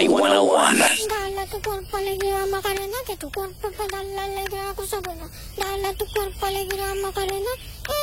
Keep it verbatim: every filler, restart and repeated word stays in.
Thai one oh one. Dala tu cuerpo alegría Macarena, que tu cuerpo para darle alegría a cosa buena. Dala tu cuerpo alegría Macarena, que